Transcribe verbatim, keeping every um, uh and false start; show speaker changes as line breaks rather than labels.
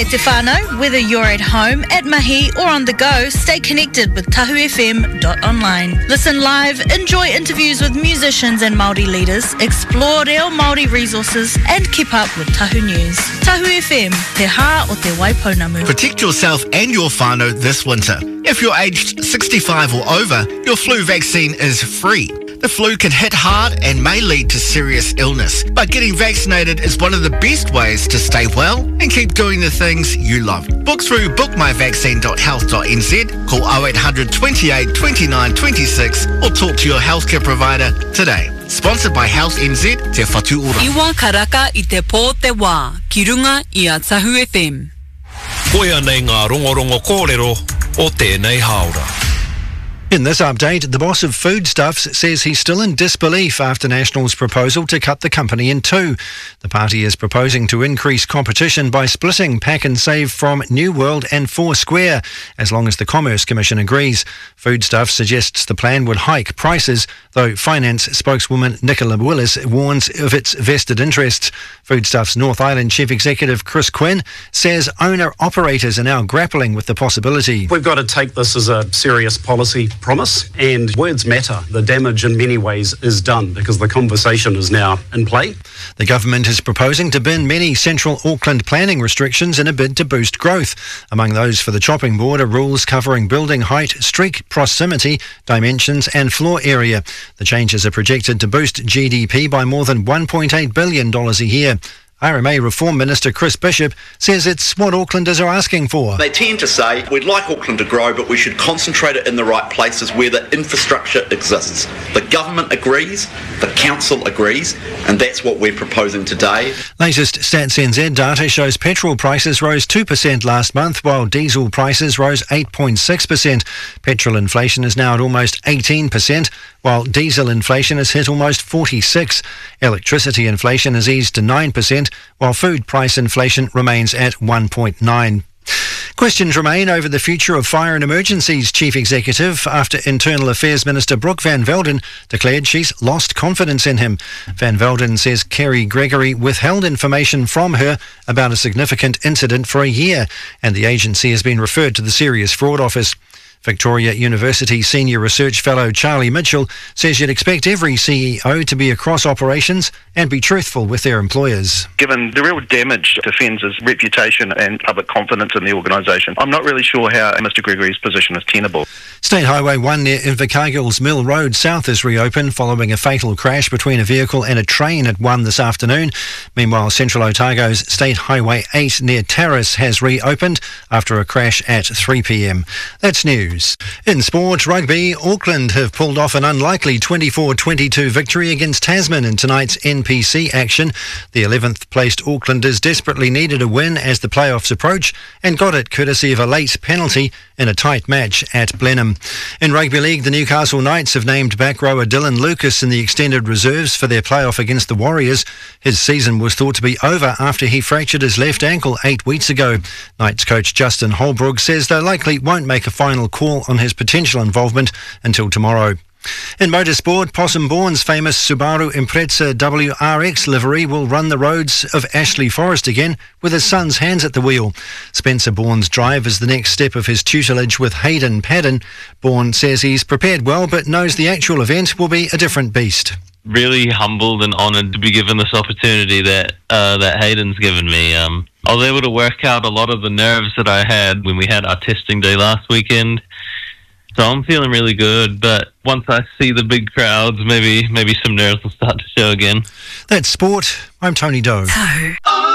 Koe te whānau, whether you're at home, at mahi or on the go, stay connected with tahu f m dot online. Listen live, enjoy interviews with musicians and Māori leaders, explore reo Māori resources and keep up with Tahu News. Tahu F M, te hā o te Waipounamu.
Protect yourself and your whānau this winter. If you're aged sixty-five or over, your flu vaccine is free. The flu can hit hard and may lead to serious illness, but getting vaccinated is one of the best ways to stay well and keep doing the things you love. Book through book my vaccine dot health dot n z, call oh eight hundred, twenty-eight, twenty-nine, twenty-six or talk to your healthcare provider today. Sponsored by Health N Z, Te Whatu Ora.
Iwa karaka I te pō te wā, ki runga I a Tahu F M.
Koia nei ngā rongorongo kōrero o tēnei haora.
In this update, the boss of Foodstuffs says he's still in disbelief after National's proposal to cut the company in two. The party is proposing to increase competition by splitting Pack and Save from New World and Four Square, as long as the Commerce Commission agrees. Foodstuffs suggests the plan would hike prices, though finance spokeswoman Nicola Willis warns of its vested interests. Foodstuffs North Island Chief Executive Chris Quinn says owner-operators are now grappling with the possibility.
We've got to take this as a serious policy promise, and words matter. The damage in many ways is done because the conversation is now in play.
The government is proposing to bin many central Auckland planning restrictions in a bid to boost growth. Among those for the chopping board are rules covering building height, street proximity, dimensions and floor area. The changes are projected to boost G D P by more than one point eight billion dollars a year. R M A Reform Minister Chris Bishop says it's what Aucklanders are asking for.
They tend to say, we'd like Auckland to grow, but we should concentrate it in the right places where the infrastructure exists. The government agrees, the council agrees, and that's what we're proposing today.
Latest Stats N Z data shows petrol prices rose two percent last month, while diesel prices rose eight point six percent. Petrol inflation is now at almost eighteen percent, while diesel inflation has hit almost forty-six percent. Electricity inflation has eased to nine percent, while food price inflation remains at one point nine percent. Questions remain over the future of Fire and Emergencies Chief Executive after Internal Affairs Minister Brooke Van Velden declared she's lost confidence in him. Van Velden says Kerry Gregory withheld information from her about a significant incident for a year, and the agency has been referred to the Serious Fraud Office. Victoria University Senior Research Fellow Charlie Mitchell says you'd expect every C E O to be across operations and be truthful with their employers.
Given the real damage to Fenz's reputation and public confidence in the organisation, I'm not really sure how Mr Gregory's position is tenable.
State Highway one near Invercargill's Mill Road South is reopened following a fatal crash between a vehicle and a train at one this afternoon. Meanwhile, Central Otago's State Highway eight near Terrace has reopened after a crash at three p m. That's news. In sport, rugby, Auckland have pulled off an unlikely twenty-four twenty-two victory against Tasman in tonight's N P C action. The eleventh placed Aucklanders desperately needed a win as the playoffs approach and got it courtesy of a late penalty in a tight match at Blenheim. In rugby league, the Newcastle Knights have named back rower Dylan Lucas in the extended reserves for their playoff against the Warriors. His season was thought to be over after he fractured his left ankle eight weeks ago. Knights coach Justin Holbrook says they likely won't make a final call on his potential involvement until tomorrow. In motorsport, Possum Bourne's famous Subaru Impreza W R X livery will run the roads of Ashley Forest again with his son's hands at the wheel. Spencer Bourne's drive is the next step of his tutelage with Hayden Paddon. Bourne says he's prepared well but knows the actual event will be a different beast.
Really humbled and honoured to be given this opportunity that uh, that Hayden's given me. Um, I was able to work out a lot of the nerves that I had when we had our testing day last weekend. So I'm feeling really good, but once I see the big crowds, maybe maybe some nerves will start to show again.
That's sport. I'm Tony Doe.